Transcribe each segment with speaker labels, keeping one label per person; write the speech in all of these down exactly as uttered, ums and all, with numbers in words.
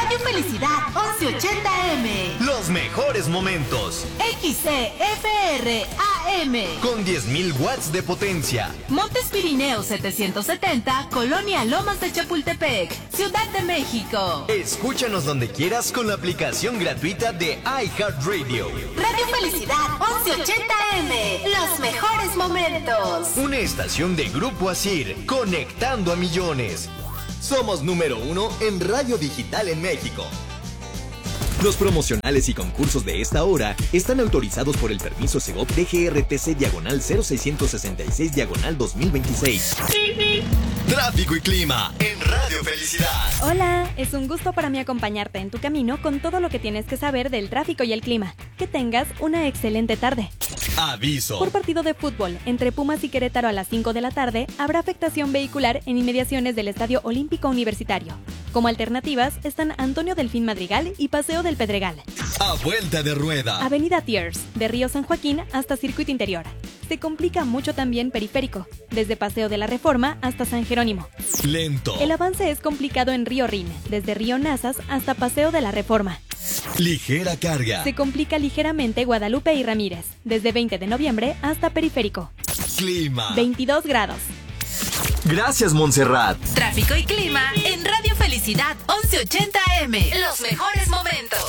Speaker 1: Radio Felicidad once ochenta eme.
Speaker 2: Los mejores momentos.
Speaker 1: X C F R A M.
Speaker 2: Con diez mil watts de potencia.
Speaker 1: Montes Pirineos setecientos setenta, Colonia Lomas de Chapultepec, Ciudad de México.
Speaker 2: Escúchanos donde quieras con la aplicación gratuita de iHeartRadio.
Speaker 1: Radio Felicidad once ochenta eme. Los mejores momentos.
Speaker 2: Una estación de Grupo Asir, conectando a millones. Somos número uno en radio digital en México. Los promocionales y concursos de esta hora están autorizados por el permiso Segov D G R T C diagonal cero seiscientos sesenta y seis diagonal dos mil veintiséis. Tráfico y clima en Radio Felicidad.
Speaker 3: Hola, es un gusto para mí acompañarte en tu camino con todo lo que tienes que saber del tráfico y el clima. Que tengas una excelente tarde.
Speaker 2: Aviso.
Speaker 3: Por partido de fútbol entre Pumas y Querétaro a las cinco de la tarde, habrá afectación vehicular en inmediaciones del Estadio Olímpico Universitario. Como alternativas están Antonio Delfín Madrigal y Paseo del Pedregal.
Speaker 2: A vuelta de rueda.
Speaker 3: Avenida Thiers, de Río San Joaquín hasta Circuito Interior. Se complica mucho también Periférico, desde Paseo de la Reforma hasta San Jerónimo.
Speaker 2: Lento.
Speaker 3: El avance es complicado en Río Rin, desde Río Nazas hasta Paseo de la Reforma.
Speaker 2: Ligera carga.
Speaker 3: Se complica ligeramente Guadalupe y Ramírez, desde veinte de noviembre hasta Periférico.
Speaker 2: Clima.
Speaker 3: veintidós grados.
Speaker 2: Gracias, Montserrat.
Speaker 1: Tráfico y clima en Radio Felicidad once ochenta eme. Los mejores momentos.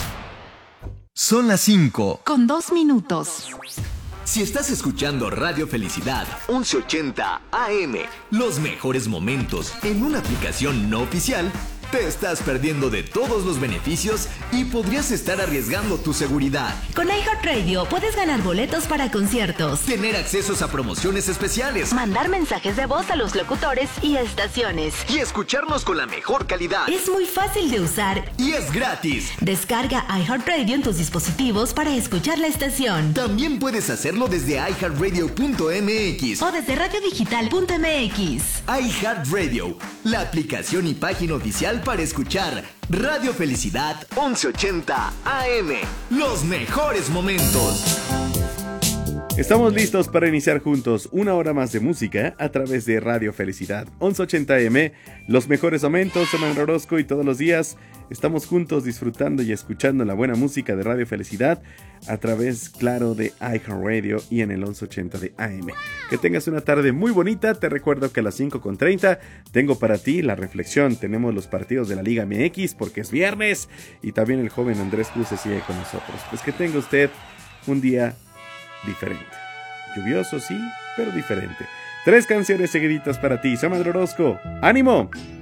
Speaker 2: Son las cinco.
Speaker 1: Con dos minutos.
Speaker 2: Si estás escuchando Radio Felicidad once ochenta A M, los mejores momentos en una aplicación no oficial, te estás perdiendo de todos los beneficios y podrías estar arriesgando tu seguridad.
Speaker 1: Con iHeartRadio puedes ganar boletos para conciertos,
Speaker 2: Tener accesos a promociones especiales
Speaker 1: mandar mensajes de voz a los locutores y estaciones.
Speaker 2: y escucharnos con la mejor calidad.
Speaker 1: Es muy fácil de usar.
Speaker 2: Y es gratis.
Speaker 1: Descarga iHeartRadio en tus dispositivos para escuchar la estación.
Speaker 2: También puedes hacerlo desde i heart radio punto m x.
Speaker 1: O desde radiodigital punto eme equis.
Speaker 2: iHeartRadio, la aplicación y página oficial para escuchar Radio Felicidad once ochenta A M. Los mejores momentos.
Speaker 4: Estamos listos para iniciar juntos una hora más de música a través de Radio Felicidad once ochenta eme. Los mejores momentos, Samuel Rorosco, y todos los días estamos juntos disfrutando y escuchando la buena música de Radio Felicidad a través, claro, de iHeartRadio y en el once ochenta de A M. Que tengas una tarde muy bonita. Te recuerdo que a las cinco con treinta tengo para ti la reflexión. Tenemos los partidos de la Liga eme equis porque es viernes y también el joven Andrés Cruz se sigue con nosotros. Pues que tenga usted un día diferente. Lluvioso, sí, pero diferente. Tres canciones seguiditas para ti. Samuel Orozco. ¡Ánimo!